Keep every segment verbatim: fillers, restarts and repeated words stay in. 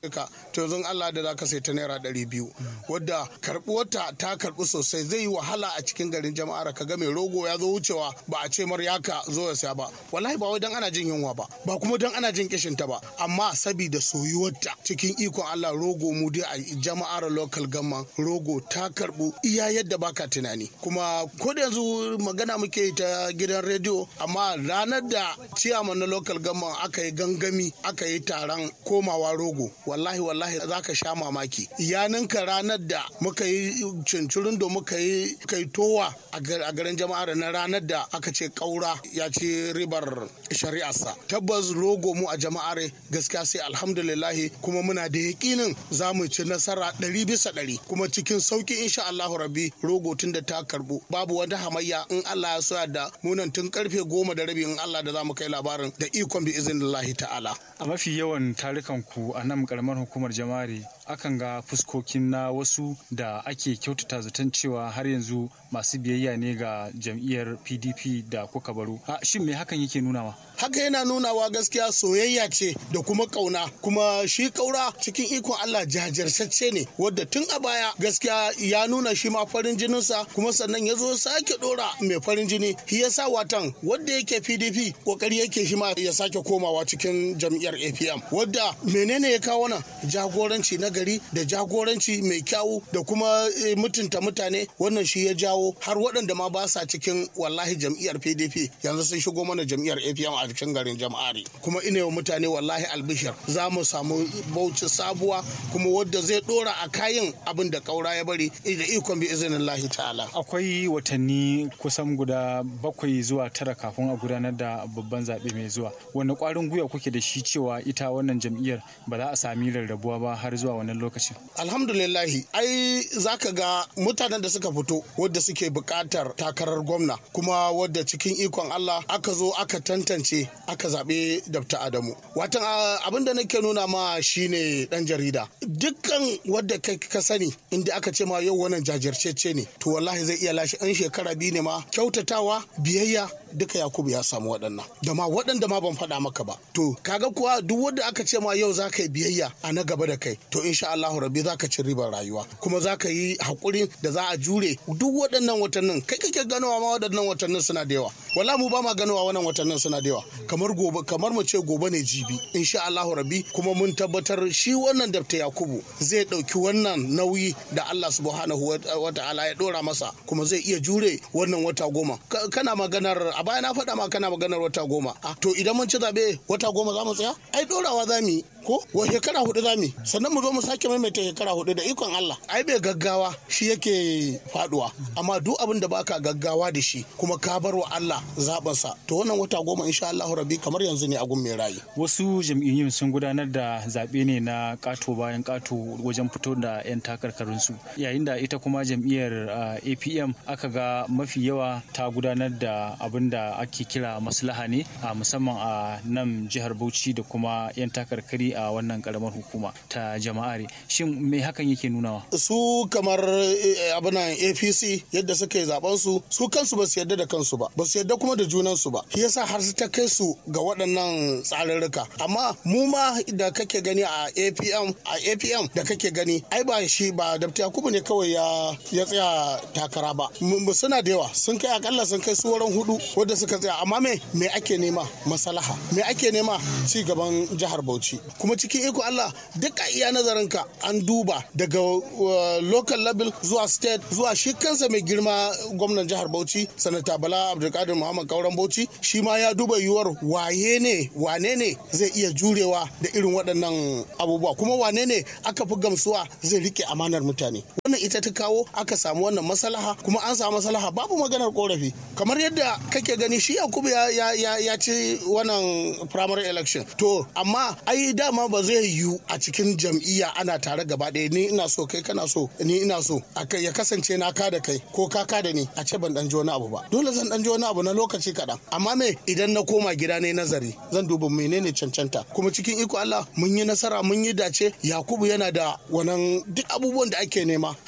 ka to yanzu Allah da zaka sai ta naira ɗari biyu wadda karbuwarta ta karbu sosai. Zai yi wahala a cikin garin jama'ar ka ga mai rogo ya zo wucewa ba a ce mar yaka zo ya saya ba. Wallahi ba wai dan ana jin yunwa ba ba kuma dan ana jin kishinta ba, amma sabida soyuwarta cikin ikon Allah rogo mu dai a jama'ar local government rogo ta karbu iya yadda baka tunani. Kuma ko da yanzu magana muke ta gidan rediyo, amma ranar da ciyaman na local government aka yi gangami aka yi taron komawa rogo, wallahi wallahi zaka sha mamaki. Iyaninka ranar da muka yi cincirin da muka yi kai towa a garin jama'ar na ranar da aka ce kaura ya ci ribar shari'arsa. Tabbas rogo mu a jama'ar gaskiya sai alhamdulillahi, kuma muna da yakinin za mu ci nasara ɗari bisa ɗari kuma cikin sauki insha Allahu rabbi. Rogo tun da ta karbu babu wata hamayya in Allah ya so da munan tun karfe goma da rabi in Allah da za mu kai labarin da ikon bi iznillahi ta'ala. A mafi yawan tarukan ku a nan karamar hukumar jama'are akan ga fuskokin na wasu da ake kyautata zaton cewa har yanzu masu biyayya ne ga jam'iyyar P D P da kuka baro. Shin me hakan yake nunawa? Haka yana nunawa gaskiya soyayya ce da kuma kauna. Kuma shi kaura cikin ikon Allah jajirtacce ne wadda tun a baya gaskiya ya nuna shi ma farin jininsa, kuma sannan ya zo sake dora mai farin jini. Shi yasa watan wadda yake P D P kokari yake shi ma ya sake komawa cikin jam'iyyar A P M, wadda menene ya kawo nan jagoranci na gari da jagoranci mai kyawu da kuma mutunta mutane. Wannan shi ya jawo har waɗanda ma ba sa cikin wallahi jam'iyyar P D P yanzu sun shigo mana jam'iyyar A P M a cikin garin jama'ari. Kuma ina wa mutane wallahi albishir za mu samu Bauchi sabuwa kuma wadda zai dora a kayan abin da kaura ya bari da ikon bi iznillahi ta'ala. Akwai watanni kusan guda bakwai zuwa tara kafin a gudanar da babban zaɓe mai zuwa. Wani ƙwarin gwiwa kuke da shi cewa ita wannan jam'iyyar ba za a sami rarrabuwa ba har zuwa wannan lokacin? Alhamdulillahi, ai zaka ga mutanen da suka fito wadda suke buƙatar takarar gwamna, kuma wadda cikin ikon Allah aka zo aka tantance aka zaɓe Dr. Adamu. Watan abin da nake nuna ma shine ɗan jarida. Dukkan wadda ka sani inda aka ce ma yau wannan jajircece ne, to wallahi zai iya lashe an shekara biyu ne ma. Kyautatawa, biyayya, duka Yakubu ya samu waɗannan. Da ma waɗanda ma ban faɗa maka ba. To kaga kuwa duk wanda aka ce ma yau za ka yi biyayya a na gaba da kai, to insha Allahu rabbi za ka ci ribar rayuwa, kuma za ka yi haƙuri da za a jure duk waɗannan watannin. Kai kake ganowa ma waɗannan watannin suna da yawa. Wala mu ba ma ganowa wannan watannin suna da yawa. Kamar gobe, kamar mu ce gobe ne jibi insha Allahu rabbi. Kuma mun tabbatar shi wannan Dr. Yakubu zai ɗauki wannan nauyi da Allah subhanahu wa ta'ala ya ɗora masa, kuma zai iya jure wannan wata goma. Kana maganar a baya na faɗa ma kana maganar wata goma. To idan mun ci zaɓe wata goma za mu tsaya? Ai ɗorawa za mu yi ko wa shekara hudu za mu sannan mu zo mu sake maimaita shekara hudu da ikon Allah. Ai bai gaggawa shi yake faduwa, amma duk abin da baka gaggawa da shi kuma ka bar wa Allah zaɓinsa, to wannan wata goma insha Allah rabbi kamar yanzu ne a gun mai rayu. Wasu jam'iyyun sun gudanar da zaɓe ne na ƙato bayan ƙato wajen fito da 'yan takarkarinsu, yayin da ita kuma jam'iyyar A P M aka ga mafi yawa ta gudanar da abin da ake kira maslaha ne a musamman a nan jihar Bauchi da kuma 'yan takarkari a wannan karamar hukuma ta jama'are. Shin me hakan yake nunawa? Su kamar abinan A P C yadda suka yi zaben su su kansu ba su yarda da kansu ba, ba su yarda kuma da junan su ba. Shi yasa har su ta kai su ga waɗannan tsarurruka. Amma mu ma da kake gani a A P M a A P M da kake gani ai ba shi ba Dr. Yakubu ne kawai ya ya tsaya takara ba. Mu suna da yawa, sun kai akalla sun kai su wurin hudu wanda suka tsaya. Amma me me ake nema? Maslaha. Me ake nema? Ci gaban jihar Bauchi. Kuma cikin iko Allah duk a iya nazarinka an duba daga uh, local level zuwa state zuwa shi kansa mai girma gwamnan jihar Bauchi sanata Bala Abdulkadir Muhammad Kauran Bauchi, shi ma ya duba yiwuwar waye ne wane ne zai iya jurewa da irin waɗannan abubuwa, kuma wane ne aka fi gamsuwa zai rike amanar mutane. Wannan ita ta kawo aka samu wannan maslaha, kuma an samu maslaha babu maganar korafi. Kamar yadda kake gani shi Yakubu ya ya ya, ya ci wannan primary election, to amma ai dama ba zai yiwu a cikin jam'iyya ana tare gaba ɗaya ni ina so kai kana so ni ina so ya kasance na ka da kai ko ka ka da ni a ce ban dan ji wani abu ba. Dole zan dan ji wani abu na lokaci kaɗan, amma me idan na koma gida ne nazari zan duba menene cancanta. Kuma cikin iko Allah mun yi nasara, mun yi dace. Yakubu yana da wannan duk abubuwan da ake nema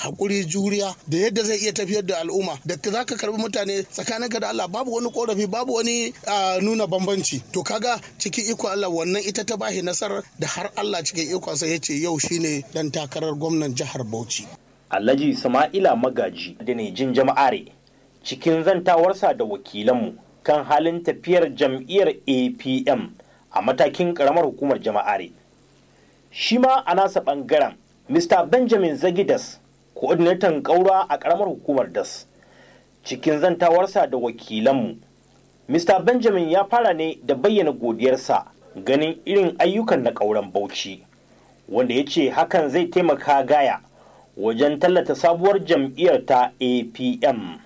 hakuri juriya da yadda zai iya tafiyar da al'umma da za ka karbi mutane tsakaninka da Allah babu wani korafi babu wani nuna bambanci to kaga cikin iko Allah wannan ita ta bashi nasarar da har Allah cikin ikonsa ya ce yau shine dan takarar gwamnan jihar Bauchi. Alhaji Sama'ila Magaji da ne jin jama'are cikin zantawarsa da wakilanmu kan halin tafiyar jam'iyyar A P M a matakin karamar hukumar jama'are. Shi ma a nasa bangaren Mister Benjamin Zagidas, coordinator ƙaura a karamar hukumar D A S. Cikin zantawarsa da wakilanmu, Mister Benjamin ya fara ne da bayyana godiyarsa ganin irin ayyukan na ƙauren Bauchi, wanda ya ce hakan zai taimaka gaya wajen tallata sabuwar jam'iyyar ta A P M.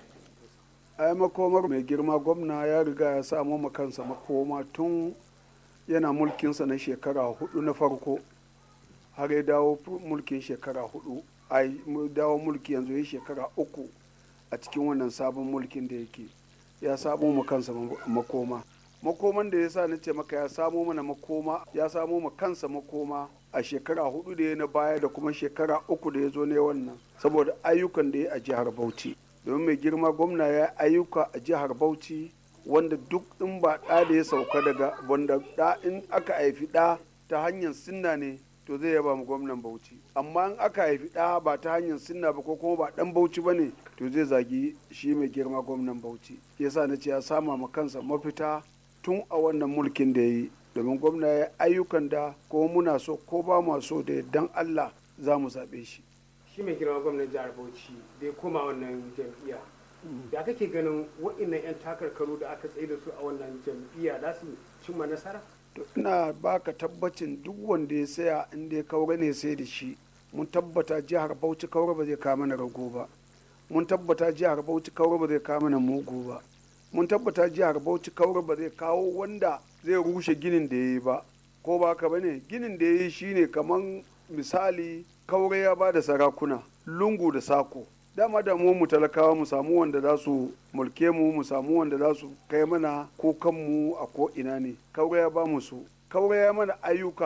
ai makomar mai girma gwamna ya riga ya samu makansa makoma tun yana mulkinsa na shekara hudu na farko har ya dawo mulkin shekara hudu ai dawo mulki yanzu ya shekara uku a cikin wannan sabon mulkin da yake ya samu makansa makoma makoman da ya sa na ce maka ya samo mana makoma ya samo ma kansa makoma a shekara hudu da ya na baya da kuma shekara uku da ya zo ne wannan saboda ayyukan da ya a jihar Bauchi domin mai girma gwamna ya ayyuka a jihar Bauchi wanda duk in ba ɗa da ya sauka daga wanda ɗa in aka haifi ɗa ta hanyar sinna ne to zai yaba mu gwamnan Bauchi amma in aka haifi ɗa ba ta hanyar sinna ba ko kuma ba ɗan Bauchi ba ne to zai zagi shi mai girma gwamnan Bauchi yasa na ce ya sama ma kansa mafita tun a wannan mulkin da ya yi domin gwamna ya ayyukan da ko muna so ko ba mu so da dan Allah za mu zaɓe shi. Shi mai girma gwamnan jihar Bauchi da ya koma wannan jam'iyya. Ya kake ganin waɗannan 'yan takarkaru da aka tsaye da su a wannan jam'iyya za su cimma nasara? Ina baka tabbacin duk wanda ya saya inda ya kaura ne sai da shi. Mun tabbata jihar Bauchi kaura ba zai kawo mana rago ba. Mun tabbata jihar Bauchi kaura ba zai kawo mana mugu ba. Mun tabbata jihar Bauchi kaura ba zai kawo wanda zai rushe ginin da ya yi ba. Ko ba ka bane ginin da ya yi shine kaman misali kaure ya ba da sarakuna lungu da sako dama da mu mu talakawa mu samu wanda za su mulke mu mu samu wanda za su kai mana kukan mu a ko ina ne kaure ya ba mu su kaure ya mana ayyuka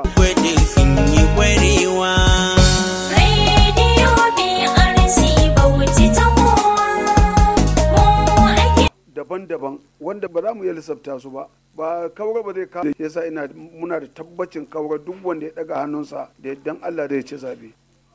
daban-daban wanda ba za mu iya lissafta su ba ba kaura ba zai kawo yasa ina muna da tabbacin kaura duk wanda ya daga hannunsa da yaddan Allah zai ci zabe.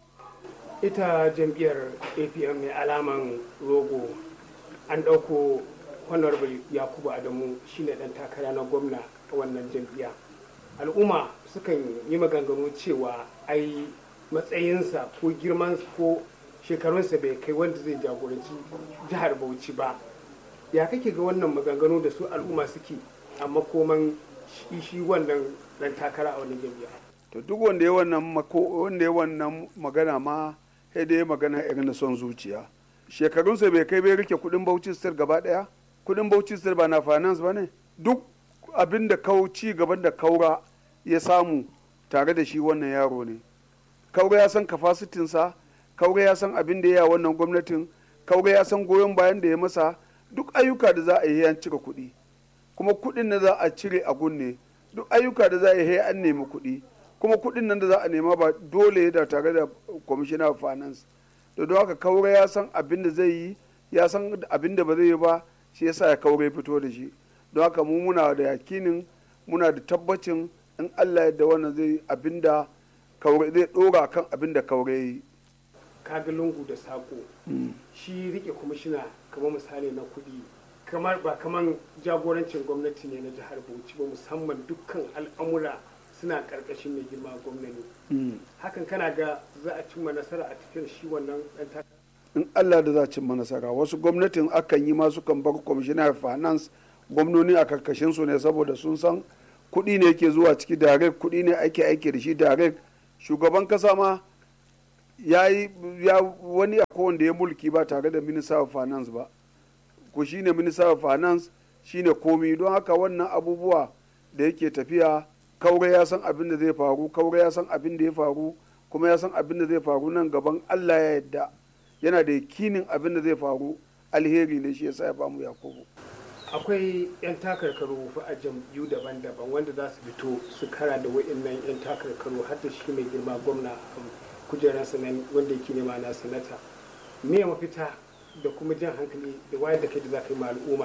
Ita jam'iyyar A P M mai alaman rogo an ɗauko honorable Yakubu Adamu shine ɗan takara na gwamna a wannan jam'iyya. Al'umma sukan yi maganganu cewa ai matsayinsa ko girman ko shekarunsa bai kai wanda zai jagoranci jihar Bauchi ba. Ya kake ga wannan maganganu da su al'umma suke a makoman shi wannan ɗan takara a wannan jam'iyya? To duk wanda ya wannan wanda ya wannan magana ma sai dai magana irin da son zuciya shekarunsa bai kai bai rike kudin Bauchi State gaba daya kudin Bauchi State ba na finance ba ne duk abin da kau ci gaban da kaura ya samu tare da shi wannan yaro ne kaura ya san capacity sa kaura ya san abin da ya wannan gwamnatin kaura ya san goyon bayan da ya masa duk ayyuka da za a yi yan cire kuɗi kuma kuɗin da za a cire a gunne duk ayyuka da za a yi an nemi kuɗi kuma kuɗin nan da za a nema ba dole da tare da commissioner of finance da don haka kaura ya san abin da zai yi ya san abin da ba zai yi ba shi yasa ya kaura fito da shi don haka mu muna da yakinin muna da tabbacin in Allah yadda wannan zai abin da kaura zai dora kan abin da kaura yi kaga lungu da sako shi rike kwamishina kamar misali na kuɗi kamar ba kamar jagorancin gwamnati ne na jihar Bauchi ba musamman dukkan al'amura suna karkashin mai girma gwamnati hakan kana ga za a cimma nasara a tafiyar shi wannan ɗan takara in Allah da za a cimma nasara wasu gwamnatin akan yi masu kan bar commissioner finance gwamnoni a karkashin su ne saboda sun san kuɗi ne yake zuwa ciki direct kuɗi ne ake aiki da shi direct shugaban kasa ma ya yi wani a wanda ya mulki ba tare da minister of finance ba ko shine minister of finance shine komi don haka wannan abubuwa da yake tafiya kaure ya san abin da zai faru kaure ya san abin da ya faru kuma ya san abin da zai faru nan gaban Allah ya yadda yana da yakinin abin da zai faru alheri ne shi yasa ya bamu Yakubu akwai yan takarkaru fa a jam'iyyu daban-daban wanda za su fito su kara da wa'annan yan takarkaru har da shi mai girma gwamna kujerar sanan wanda yake nema na sanata me mafita da kuma jan hankali da wayar da kai da za ka yi ma al'umma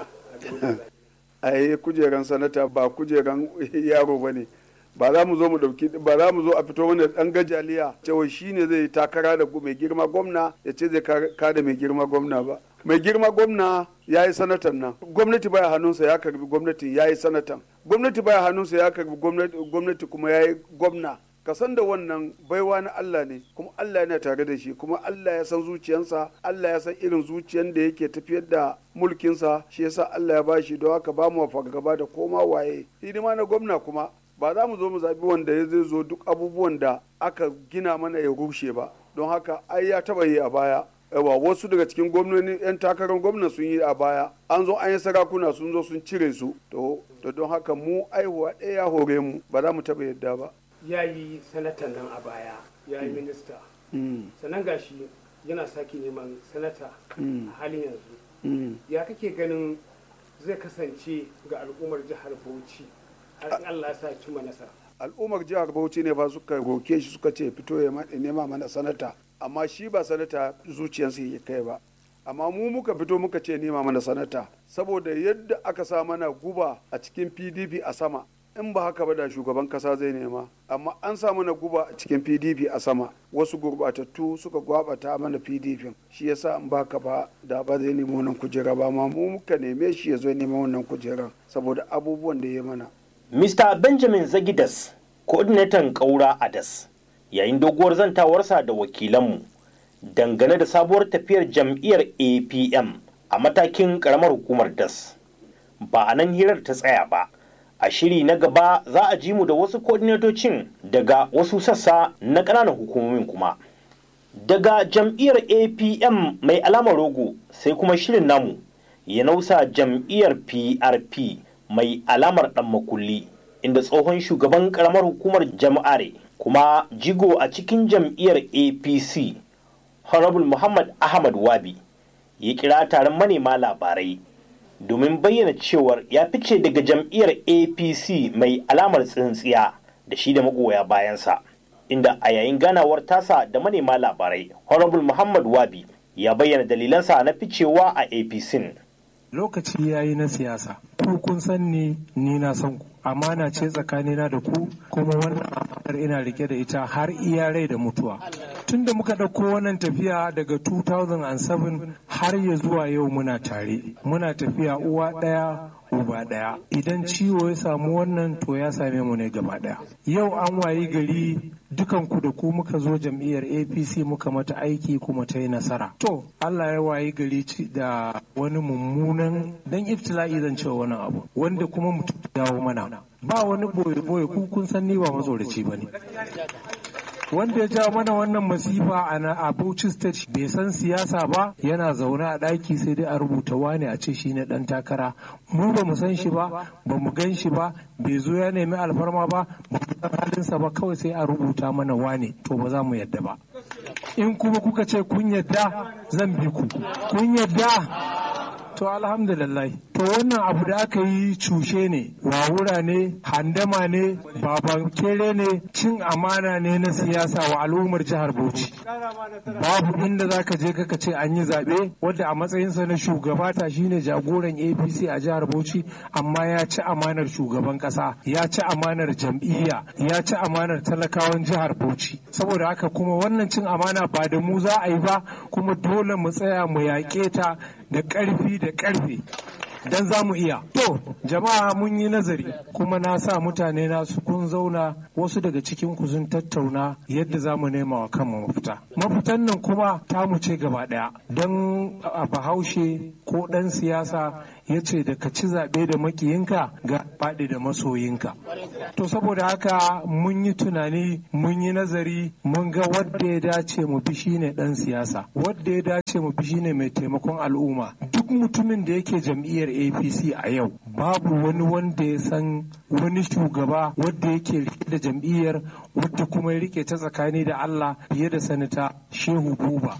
a yi kujeran sanata ba kujeran yaro ba ne, ba za mu zo mu dauki ba za mu zo a fito mana dan gajaliya cewa shine zai yi takara da mai girma gwamna ya ce zai kada mai girma gwamna ba. Mai girma gwamna ya yi sanatan nan, gwamnati baya hannunsa ya karbi gwamnati ya yi sanatan, gwamnati baya hannunsa ya karbi gwamnati kuma ya yi gwamna. Ka san da wannan baiwa na Allah ne, kuma Allah yana tare da shi, kuma Allah ya san zuciyansa, Allah ya san irin zuciyan da yake tafiyar da mulkinsa, shi yasa Allah ya bashi, don haka ba mu fargaba da koma waye. Hidima na gwamna kuma ba za mu zo mu zaɓi wanda ya zai zo duk abubuwan da aka gina mana ya rushe ba, don haka ai ya taɓa yi a baya. Yawa wasu daga cikin gwamnoni 'yan takarar gwamna sun yi a baya, an zo an yi sarakuna sun zo sun cire su, to don haka mu aihuwa ɗaya ya hore mu, ba za mu taɓa yadda ba. Ya yi sanatan nan a baya, ya yi minista, sannan gashi yana sake neman sanata a halin yanzu. Ya kake ganin zai kasance ga al'ummar jihar Bauchi har in Allah ya sa cimma nasara? Al'ummar jihar Bauchi ne ba suka roke shi suka ce fito ya nema mana sanata, amma shi ba sanata zuciyarsa ya kai ba, amma mu muka fito muka ce nema mana sanata saboda yadda aka sa mana guba a cikin P D P a sama. In ba haka ba da shugaban kasa zai nema, amma an sa mana guba a cikin P D P a sama, wasu gurbatattu suka gwabata mana P D P, shi yasa in ba haka ba da ba zai nemi wannan kujera ba, ma mu muka neme shi ya zo nema wannan kujerar saboda abubuwan da ya mana. Mister Benjamin Zagidas, coordinator Kaura Adas, yayin doguwar zantawarsa da wakilanmu dangane da sabuwar tafiyar jam'iyyar A P M a matakin karamar hukumar D A S. Ba a nan hirar ta tsaya ba. A shiri na gaba za a ji mu da wasu coordinatocin daga wasu sassa na ƙananan hukumomin kuma. Daga jam'iyyar A P M mai alamar rogo sai kuma shirin namu ya nausa jam'iyyar P R P mai alamar ɗan makulli, inda tsohon shugaban ƙaramar hukumar jama'are kuma jigo a cikin jam'iyyar A P C Honorable Muhammad Ahmad Wabi ya kira taron manema labarai domin bayyana cewar ya fice daga jam'iyyar A P C mai alamar tsintsiya da shi da magoya bayansa, inda a yayin ganawar tasa da manema labarai Honorable Muhammad Wabi ya bayyana dalilansa na ficewa a A P C. Lokaci ya yi na siyasa, ku kun san ni, ni na san ku, amana ce tsakanina da ku, kuma wannan amanar ina rike da ita har iya rai da mutuwa. Tun da muka ɗauko wannan tafiya daga two thousand seven har ya zuwa yau muna tare, muna tafiya uwa ɗaya uba ɗaya. Idan ciwo ya samu wannan to ya same mu ne gaba ɗaya. Yau an wayi gari dukan ku da ku muka zo jam'iyyar A P C muka mata aiki kuma ta yi nasara. To Allah ya wayi gari da wani mummunan dan iftila'i zan cewa wani abu wanda kuma mutum dawo mana. Ba wani boye-boye ku kun san ni ba matsoraci ba ne. Wanda ya ja mana wannan masifa a Bauchi State bai san siyasa ba, yana zaune a ɗaki sai dai a rubuta wane a ce shi ne ɗan takara. Mu ba mu san shi ba, ba mu gan shi ba, bai zo ya nemi alfarma ba, ba mu san halinsa ba, kawai sai a rubuta mana wane, to ba za mu yadda ba. In kuma kuka ce kun yadda zan bi ku. Kun yadda? To alhamdulillah. To wannan abu da aka yi cushe ne, wawura ne, handama ne, baban kere ne, cin amana ne na siyasa wa al'ummar jihar Bauchi. Babu inda za ka je kaka ce an yi zaɓe wadda a matsayinsa na shugaba ta shine jagoran A P C a jihar Bauchi, amma ya ci amanar shugaban ƙasa, ya ci amanar jam'iyya, ya ci amanar talakawan jihar Bauchi. Saboda haka kuma wannan cin amana ba da mu za a yi ba, kuma dole mu tsaya mu yaƙe ta da ƙarfi da ƙarfe don za mu iya. To jama'a mun yi nazari kuma na sa mutane na su kun zauna, wasu daga cikin ku sun tattauna yadda za mu nema wa kanmu mafita. Mafitan nan kuma ta mu ce gaba ɗaya, don a bahaushe ko ɗan siyasa ya ce da ka ci zaɓe da makiyinka ga faɗi da masoyinka. To saboda haka mun yi tunani, mun yi nazari, mun ga wadda ya dace mu bi shine ɗan siyasa, wadda ya dace mu bi shine mai taimakon al'umma. Duk mutumin da yake jam'iyyar A P C a yau babu wani wanda ya san wani shugaba wadda yake rike da jam'iyyar, wadda kuma ya rike ta tsakani da Allah fiye da sanata Shehu Buba.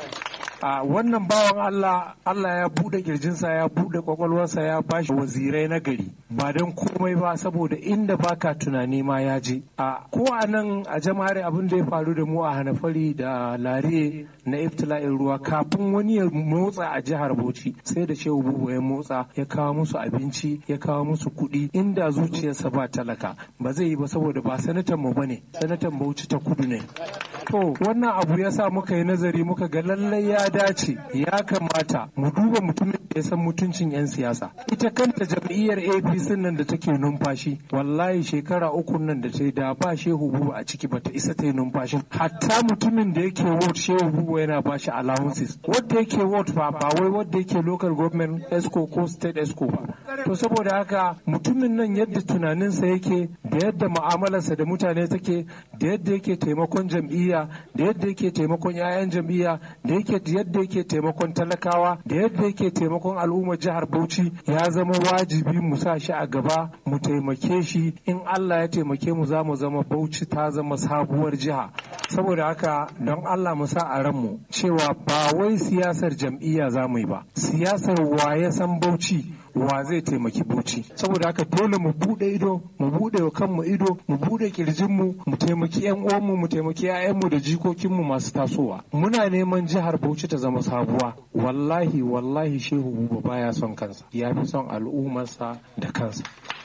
a wannan bawan Allah Allah ya bude kirjinsa, ya bude kwakwalwarsa, ya bashi wazirai na gari ba don kowa komai ba saboda inda baka tunani ma ya je. A ko a nan a jama'ar abin da ya faru da mu a Hanafari da Lariye na iftila'in ruwa kafin wani ya motsa a jihar Bauchi sai da Shehu Buba ya motsa ya kawo musu abinci ya kawo musu kuɗi inda zuciyarsa ba talaka ba zai yi ba saboda ba sanatan mu bane, sanatan Bauchi ta Kudu ne. To wannan abu ya sa muka yi nazari muka ga lallai ya dace ya kamata mu duba mutumin da ya san mutuncin 'yan siyasa. Ita kanta jam'iyyar A P C nan da take numfashi wallahi shekara uku nan da ta yi da ba Shehu Buba a ciki bata isa ta yi numfashin. Hatta mutumin da yake ward Shehu Buba yana ba shi allowances. Wanda yake ward fa ba wai wanda yake local government esco ko state esco ba. To saboda haka mutumin nan yadda tunaninsa yake da yadda mu'amalarsa da mutane take da yadda yake taimakon jam'iyya da yadda yake taimakon 'ya'yan jam'iyya da yadda yake taimakon talakawa da yadda yake taimakon al'ummar jihar Bauchi ya zama wajibi mu sa shi a gaba mu taimake shi. In Allah ya taimake mu za mu zama Bauchi ta zama sabuwar jiha. Saboda haka don Allah mu sa a ranmu cewa ba wai siyasar jam'iyya za mu yi ba, siyasar wa ya san Bauchi wa zai taimaki Bauchi. Saboda haka dole mu bude ido, mu bude wa kanmu ido, mu bude kirjinmu, mu taimaki yan uwanmu, mu taimaki 'ya'yanmu da jikokinmu masu tasowa. Muna neman jihar Bauchi ta zama sabuwa. Wallahi wallahi Shehu Buba baya son kansa, ya fi son al'ummarsa da kansa.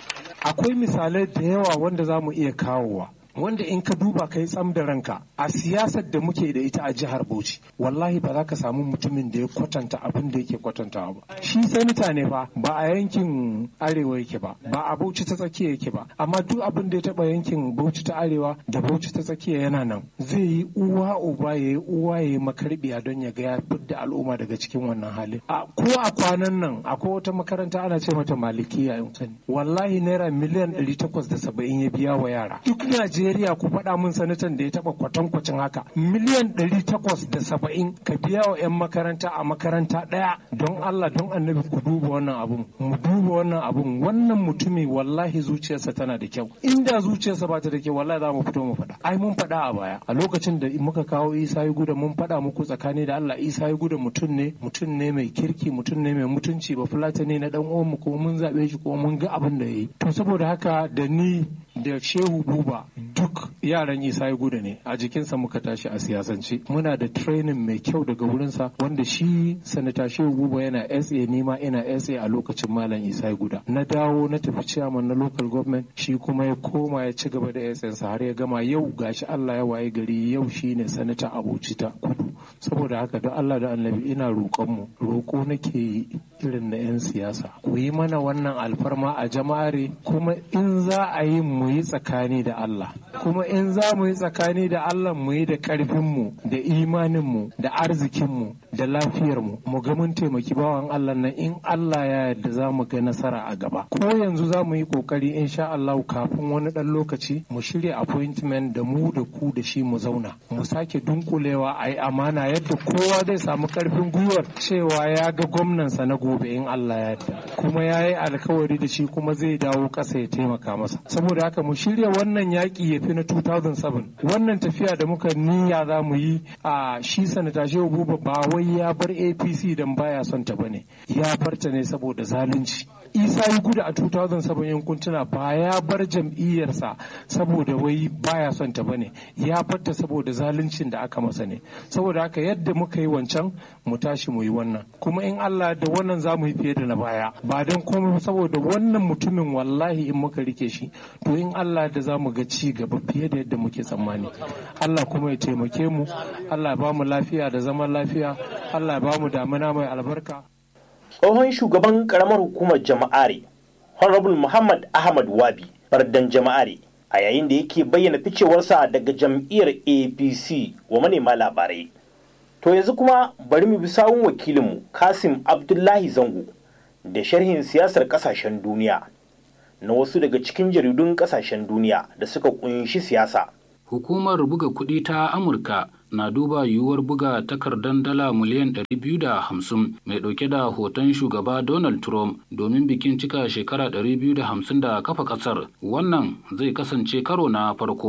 Akwai misalai da yawa wanda za mu iya kawowa, wanda in ka duba kai tsam da ranka a siyasar da muke da ita a jihar Bauchi wallahi ba za ka samu mutumin da ya kwatanta abin da yake kwatantawa ba. Shi sanita ne fa ba a yankin arewa yake ba, ba a Bauchi ta tsakiya yake ba, amma duk abin da ya taba yankin Bauchi ta arewa da Bauchi ta tsakiya yana nan. Zai yi uwa uba ya yi uwa ya yi makarbiya don ya ga ya fidda al'umma daga cikin wannan hali. A ko a kwanan nan akwai wata makaranta ana ce mata Malikiya in sani, wallahi naira miliyan ɗari takwas da saba'in ya biya wa yara. Duk Najeriya ku faɗa min sanatan da ya taɓa kwatankwacin haka miliyan ɗari takwas da saba'in ka biya wa 'yan makaranta a makaranta ɗaya. Don Allah don annabi ku duba wannan abun, mu duba wannan abun. Wannan mutumi wallahi zuciyarsa tana da kyau, inda zuciyarsa ba ta da kyau wallahi za mu fito mu faɗa. Ai mun faɗa a baya a lokacin da muka kawo Isa Yuguda mun faɗa muku tsakani da Allah Isa Yuguda mutum ne mutum ne mai kirki, mutum ne mai mutunci, ba fulata ne na dan uwan mu ko mun zaɓe shi ko mun ga abin da yayi. To saboda haka da ni da Shehu Buba duk yaran Isa Yuguda ne, a jikinsa muka tashi a siyasance. Muna da training mai kyau daga wurinsa wanda shi sanata Shehu Buba yana S A nima ina S A a lokacin Malam Isa Yuguda. Na dawo na tafi chairman na local government, shi kuma ya koma ya ci gaba da S A sa har ya gama. Yau gashi Allah ya waye gari yau shine sanata a Bauchi ta Kudu. Saboda haka don Allah da Annabi ina roƙon mu, roƙo nake yi irin na 'yan siyasa, ku yi mana wannan alfarma a jama'are, kuma in za a yi mu yi tsakani da Allah, kuma in za mu yi tsakani da Allah mu yi da ƙarfinmu da imaninmu da arzikinmu da lafiyarmu, mu ga mun taimaki bawan Allah nan. In Allah ya yarda za mu ga nasara a gaba. Ko yanzu za mu yi ƙoƙari insha Allah kafin wani ɗan lokaci mu shirya appointment da mu da ku da shi mu zauna mu sake dunkulewa a yi amana yadda kowa zai samu ƙarfin gwiwar cewa ya ga gwamnansa na gobe in Allah ya yarda, kuma ya yi alkawari da shi kuma zai dawo ƙasa ya taimaka masa. Saboda haka mu shirya wannan yaƙi ya fi na two thousand seven. Wannan tafiya da muka niyya za mu yi a shi sanata Shehu Buba ba wai ya bar A P C don baya son ta bane, ya bar ta ne saboda zalunci. Isa Yuguda a two thousand seven in kuntuna ba ya bar jam'iyyarsa saboda wai baya son ta bane, ya bar ta saboda zaluncin da aka masa ne. Saboda haka yadda muka yi wancan mu tashi mu yi wannan, kuma in Allah da wannan za mu yi fiye da na baya, ba don komai saboda wannan mutumin wallahi in muka rike shi to in Allah da za mu ga ci gaba fiye da yadda muke tsammani. Allah kuma ya taimake mu, Allah ba mu lafiya da zaman lafiya, Allah ba mu damuna mai albarka. Tsohon shugaban karamar hukumar jama'are Honorable Muhammad Ahmad Wabi Bardan jama'are a yayin da yake bayyana ficewarsa daga jam'iyyar A P C wa manema labarai. To yanzu kuma bari mu bi sawun wakilinmu Kasim Abdullahi Zango da sharhin siyasar kasashen duniya na wasu daga cikin jaridun kasashen duniya da suka kunshi siyasa. Hukumar buga kuɗi ta Amurka na duba yiwuwar buga takardar dala miliyan ɗari biyu da hamsin mai ɗauke da hoton shugaba Donald Trump domin bikin cika shekara ɗari biyu da hamsin da kafa ƙasar. Wannan zai kasance karo na farko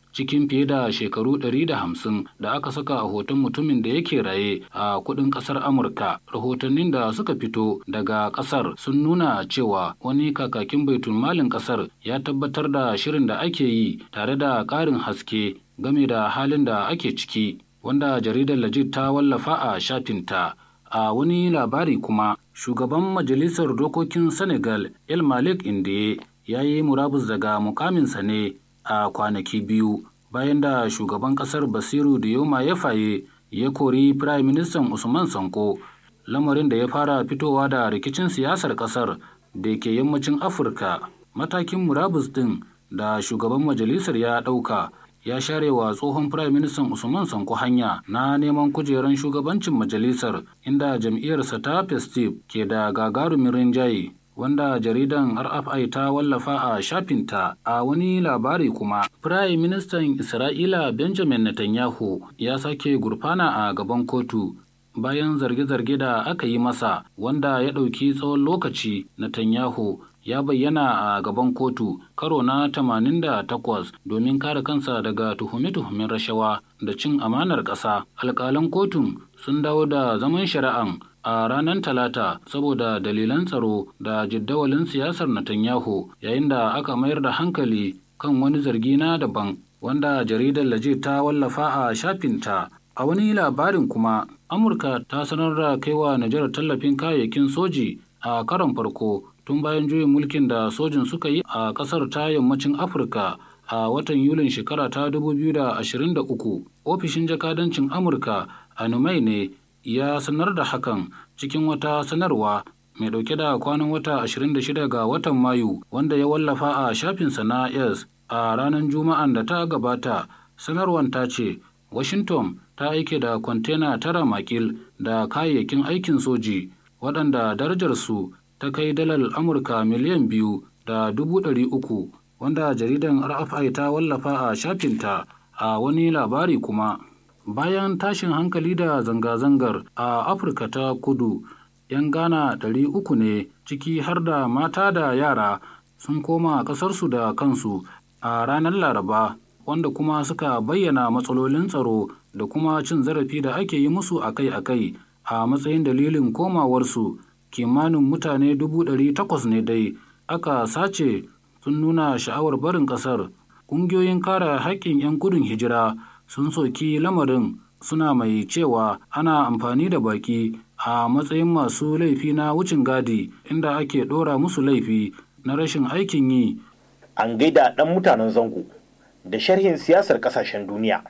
cikin fiye da shekaru ɗari da hamsin da aka saka a hoton mutumin da yake raye a kudin kasar Amurka. Rahotannin da suka fito daga kasar sun nuna cewa wani kakakin baitulmalin kasar ya tabbatar da shirin da ake yi tare da ƙarin haske game da halin da ake ciki, wanda jaridar Legit ta wallafa a shafinta. A wani labari kuma, shugaban majalisar dokokin Senegal El Malik Ndiaye ya yi murabus daga mukaminsa ne a kwanaki biyu bayan da shugaban kasar Basiru Diomaye Faye ya kori Prime Minister Usman Sanko, lamarin da ya fara fitowa da rikicin siyasar kasar da ke yammacin Afirka. Matakin murabus din da shugaban majalisar ya ɗauka ya share wa tsohon Prime Minister Usman Sanko hanya na neman kujeran shugabancin majalisar, inda jam'iyyarsa ta Festive ke da gagarumin rinjaye, wanda jaridan R F I ta wallafa a shafinta. A wani labari kuma, Prime Minister Isra'ila Benjamin Netanyahu ya sake gurfana a gaban kotu bayan zarge-zarge da aka yi masa wanda ya ɗauki tsawon lokaci. Netanyahu ya bayyana a gaban kotu karo na tamanin da takwas domin kare kansa daga tuhume-tuhumen rashawa da cin amanar ƙasa. Alƙalan kotun sun dawo da zaman shari'an a ranar Talata saboda dalilan tsaro da jaddawalin siyasar Netanyahu, yayin da aka mayar da hankali kan wani zargi na daban wanda jaridar Legit ta wallafa a shafinta. A wani labarin kuma, Amurka ta sanar da kaiwa Nijar tallafin kayayyakin soji a karon farko tun bayan juyin mulkin da sojin suka yi a kasar ta yammacin Afirka a watan Yulin shekara ta dubu biyu da ashirin da uku. Ofishin jakadancin Amurka a Numai ne ya sanar da hakan cikin wata sanarwa mai dauke da kwanan wata ashirin da shida ga watan Mayu, wanda ya wallafa a shafinsa na X a ranar Juma'an da ta gabata. Sanarwar ta ce Washington ta aike da kwantena tara makil da kayayyakin aikin soji waɗanda darajarsu ta kai dalar Amurka miliyan biyu da dubu ɗari uku, wanda jaridan R F I ta wallafa a shafinta. A wani labari kuma, bayan tashin hankali da zanga-zangar a Afirka ta Kudu, 'yan Ghana ɗari uku ne ciki har da mata da yara sun koma ƙasarsu da kansu a ranar Laraba, wanda kuma suka bayyana matsalolin tsaro da kuma cin zarafi da ake yi musu akai-akai a matsayin dalilin komawarsu. Kimanin mutane dubu ɗari takwas ne dai aka sace sun nuna sha'awar barin ƙasar. Ƙungiyoyin kare haƙƙin 'yan gudun hijira sun soki lamarin, suna mai cewa ana amfani da baki a matsayin masu laifi na wucin gadi, inda ake ɗora musu laifi na rashin aikin yi. An gaida ɗan mutanen zango da sharhin siyasar ƙasashen duniya.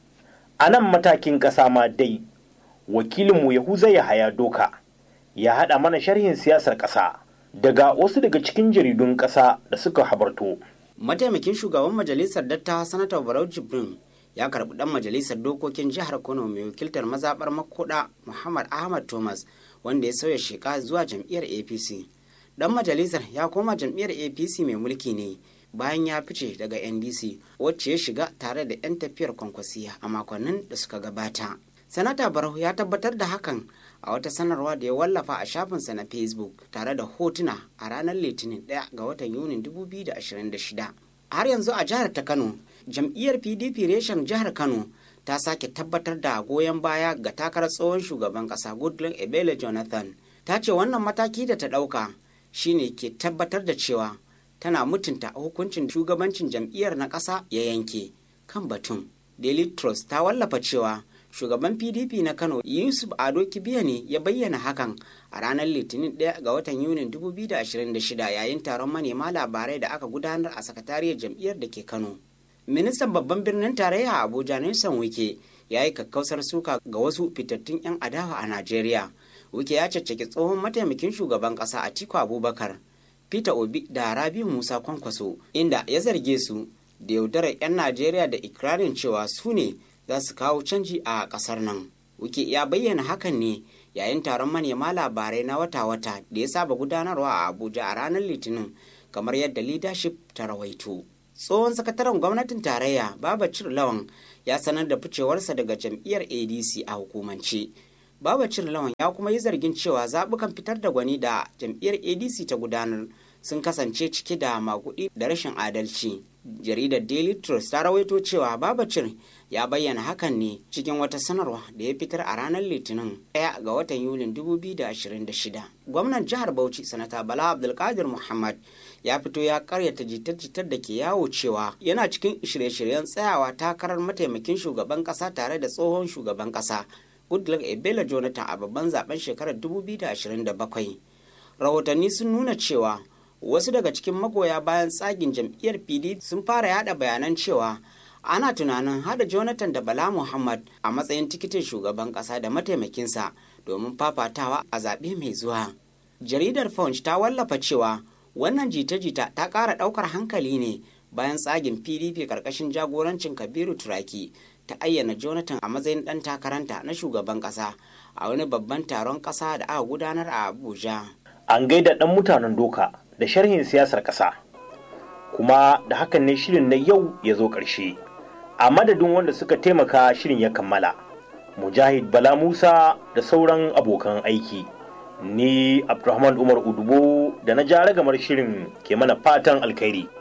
A nan matakin ƙasa ma dai, wakilinmu Yahuza Yahaya Doka ya haɗa mana sharhin siyasar ƙasa daga wasu daga cikin jaridun ƙasa da suka habarto. Mataimakin shugaban majalisar dattawa Sanata Barau Jibrin ya karɓi ɗan majalisar dokokin jihar Kano mai wakiltar mazaɓar Makoda Muhammad Ahmad Thomas, wanda ya sauya sheka zuwa jam'iyyar A P C. Ɗan majalisar ya koma jam'iyyar A P C mai mulki ne bayan ya fice daga N D C, wacce ya shiga tare da 'yan tafiyar Kwankwasiya a makonnin da suka gabata. Sanata Barau ya tabbatar da hakan a wata sanarwa da ya wallafa a shafinsa na Facebook tare da hotuna a ranar Litinin ɗaya ga watan Yunin dubu biyu da ashirin da shida. Har yanzu a jihar ta Kano, jam'iyyar P D P reshen jihar Kano ta sake tabbatar da goyon baya ga takarar tsohon shugaban ƙasa Goodluck Ebele Jonathan. Ta ce wannan mataki da ta ɗauka shine ke tabbatar da cewa tana mutunta hukuncin shugabancin jam'iyyar na ƙasa ya yanke kan batun. Daily Trust ta wallafa cewa shugaban P D P na Kano Yusuf Ado Kibiya ne ya bayyana hakan a ranar Litinin ɗaya ga watan Yunin dubu biyu da ashirin da shida yayin taron manema labarai da aka gudanar a sakatariyar jam'iyyar da ke Kano. Ministan babban birnin tarayya Abuja Nelson Wike ya yi kakkausar suka ga wasu fitattun 'yan adawa a Najeriya. Wike ya caccaki tsohon mataimakin shugaban ƙasa Atiku Abubakar, Peter Obi da Rabiu Musa Kwankwaso, inda ya zarge su da yaudarar 'yan Najeriya da ikirarin cewa su ne za su kawo canji a ƙasar nan. Wike ya bayyana hakan ne yayin taron manema labarai na wata-wata da ya saba gudanarwa a Abuja a ranar Litinin, kamar yadda leadership ta rawaito. Tsohon sakataren gwamnatin tarayya Babacir Lawan ya sanar da ficewarsa daga jam'iyyar A D C a hukumance. Babacir Lawan ya kuma yi zargin cewa zaɓukan fitar da gwani da jam'iyyar A D C ta gudanar sun kasance cike da maguɗi da rashin adalci. Jaridar Daily Trust ta rawaito cewa Babacir ya bayyana hakan ne cikin wata sanarwa da ya fitar a ranar Litinin ɗaya ga watan Yulin dubu biyu da ashirin da shida. Gwamnan jihar Bauchi Sanata Bala Abdulkadir Muhammad ya fito ya karyata jitar-jitar da ke yawo cewa yana cikin shirye-shiryen tsayawa takarar mataimakin shugaban ƙasa tare da tsohon shugaban ƙasa Goodluck Ebele Jonathan a babban zaben shekarar dubu biyu da ashirin da bakwai. Rahotanni sun nuna cewa wasu daga cikin magoya bayan tsagin jam'iyyar P D P sun fara yada bayanan cewa ana tunanin hada Jonathan da Bala Muhammad a matsayin tikitin shugaban kasa da mataimakinsa domin fafatawa a zaɓe mai zuwa. Jaridar Punch ta wallafa cewa wannan jita-jita ta ƙara ɗaukar hankali ne bayan tsagin P D P ƙarƙashin jagorancin Kabiru Turaki ta ayyana Jonathan a matsayin ɗan takaranta na shugaban ƙasa a wani babban taron ƙasa da aka gudanar a Abuja. An gaida ɗan mutanen doka da sharhin siyasar ƙasa, kuma da hakan ne shirin na yau ya zo ƙarshe. A madadin wanda suka taimaka shirin ya kammala, Mujahid Bala Musa da sauran abokan aiki, ni Abdulrahman Umar Udubo da na ja ragamar shirin ke mana fatan alkhairi.